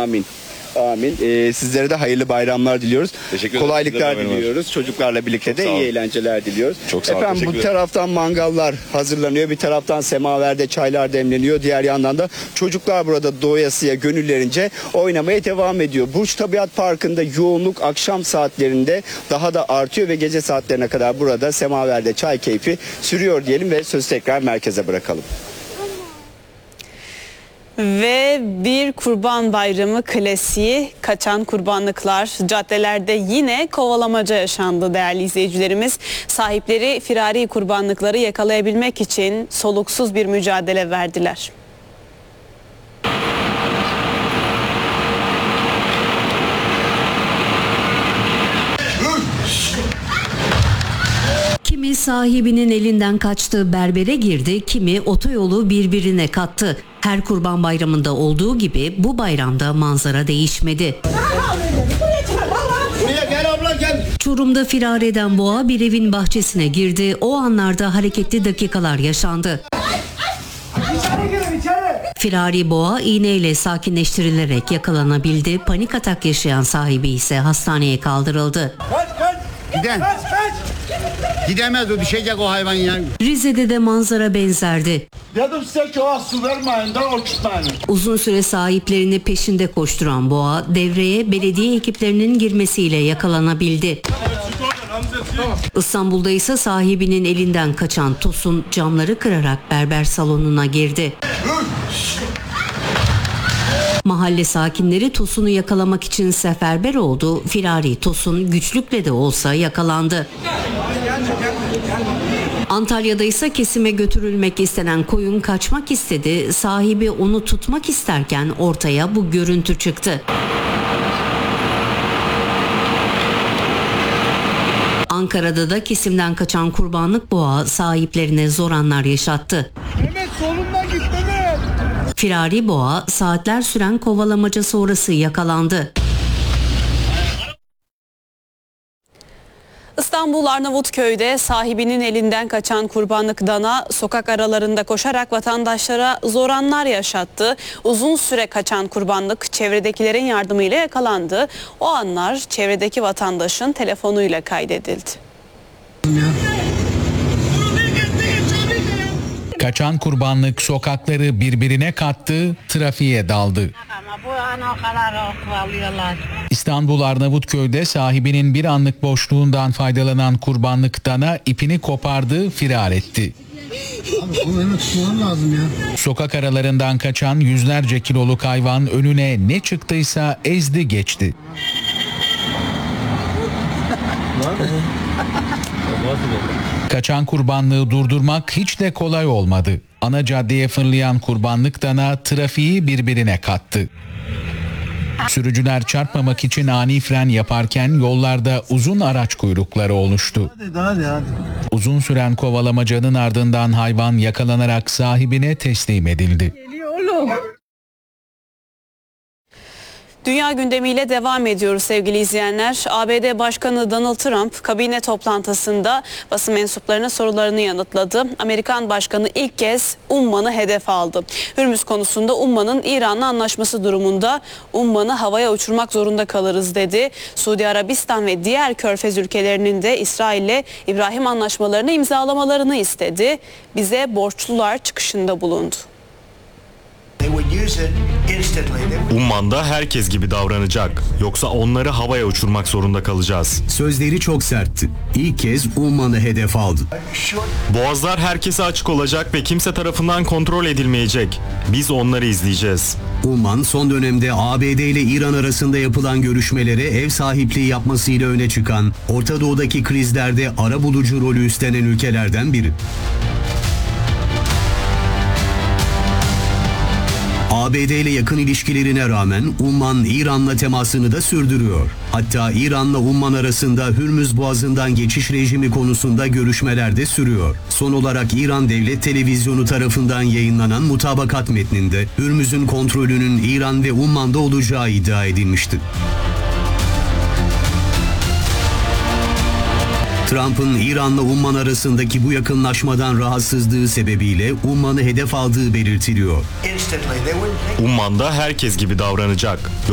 Amin. Amin. Sizlere de hayırlı bayramlar diliyoruz. Kolaylıklar diliyoruz. Çocuklarla birlikte de iyi eğlenceler diliyoruz. Çok sağ olun. Efendim bu taraftan mangallar hazırlanıyor. Bir taraftan semaverde çaylar demleniyor. Diğer yandan da çocuklar burada doyasıya gönüllerince oynamaya devam ediyor. Burç Tabiat Parkı'nda yoğunluk akşam saatlerinde daha da artıyor ve gece saatlerine kadar burada semaverde çay keyfi sürüyor diyelim ve sözü tekrar merkeze bırakalım. Ve bir Kurban Bayramı klasiği, kaçan kurbanlıklar. Caddelerde yine kovalamaca yaşandı değerli izleyicilerimiz. Sahipleri firari kurbanlıkları yakalayabilmek için soluksuz bir mücadele verdiler. Kimi sahibinin elinden kaçtığı berbere girdi, kimi otoyolu birbirine kattı. Her Kurban Bayramı'nda olduğu gibi bu bayramda manzara değişmedi. Çorum'da firar eden boğa bir evin bahçesine girdi. O anlarda hareketli dakikalar yaşandı. Firari boğa iğneyle sakinleştirilerek yakalanabildi. Panik atak yaşayan sahibi ise hastaneye kaldırıldı. Gidemez, o düşecek o hayvan ya. Rize'de de manzara benzerdi. Dedim size ki o su vermeyin de uçmayın. Uzun süre sahiplerini peşinde koşturan boğa devreye belediye ekiplerinin girmesiyle yakalanabildi. İstanbul'da ise sahibinin elinden kaçan Tosun camları kırarak berber salonuna girdi. Mahalle sakinleri Tosun'u yakalamak için seferber oldu. Firari Tosun güçlükle de olsa yakalandı. Antalya'da ise kesime götürülmek istenen koyun kaçmak istedi. Sahibi onu tutmak isterken ortaya bu görüntü çıktı. Ankara'da da kesimden kaçan kurbanlık boğa sahiplerine zor anlar yaşattı. Mehmet solundan git Mehmet. Firari boğa saatler süren kovalamaca sonrası yakalandı. İstanbul Arnavutköy'de sahibinin elinden kaçan kurbanlık dana sokak aralarında koşarak vatandaşlara zor anlar yaşattı. Uzun süre kaçan kurbanlık çevredekilerin yardımıyla yakalandı. O anlar çevredeki vatandaşın telefonuyla kaydedildi. Kaçan kurbanlık sokakları birbirine kattı, trafiğe daldı. Ama bu an o kadar kovalıyorlar. İstanbul Arnavutköy'de sahibinin bir anlık boşluğundan faydalanan kurbanlık dana ipini kopardı, firar etti. Abi bunu hemen tutmam lazım ya. Sokak aralarından kaçan yüzlerce kiloluk hayvan önüne ne çıktıysa ezdi geçti. Kaçan kurbanlığı durdurmak hiç de kolay olmadı. Ana caddeye fırlayan kurbanlık dana trafiği birbirine kattı. Sürücüler çarpmamak için ani fren yaparken yollarda uzun araç kuyrukları oluştu. Hadi. Uzun süren kovalamacanın ardından hayvan yakalanarak sahibine teslim edildi. Dünya gündemiyle devam ediyoruz sevgili izleyenler. ABD Başkanı Donald Trump kabine toplantısında basın mensuplarının sorularını yanıtladı. Amerikan Başkanı ilk kez Umman'ı hedef aldı. Hürmüz konusunda Umman'ın İran'la anlaşması durumunda Umman'ı havaya uçurmak zorunda kalırız dedi. Suudi Arabistan ve diğer Körfez ülkelerinin de İsrail'le İbrahim anlaşmalarını imzalamalarını istedi. Bize borçlular çıkışında bulundu. Umman'da herkes gibi davranacak. Yoksa onları havaya uçurmak zorunda kalacağız. Sözleri çok sertti. İlk kez Umman'ı hedef aldı. Boğazlar herkese açık olacak ve kimse tarafından kontrol edilmeyecek. Biz onları izleyeceğiz. Umman son dönemde ABD ile İran arasında yapılan görüşmelere ev sahipliği yapmasıyla öne çıkan, Orta Doğu'daki krizlerde arabulucu rolü üstlenen ülkelerden biri. ABD ile yakın ilişkilerine rağmen Umman İran'la temasını da sürdürüyor. Hatta İran'la Umman arasında Hürmüz Boğazı'ndan geçiş rejimi konusunda görüşmeler de sürüyor. Son olarak İran Devlet Televizyonu tarafından yayınlanan mutabakat metninde Hürmüz'ün kontrolünün İran ve Umman'da olacağı iddia edilmişti. Trump'ın İran'la Umman arasındaki bu yakınlaşmadan rahatsızlığı sebebiyle Umman'ı hedef aldığı belirtiliyor. Umman'da herkes gibi davranacak.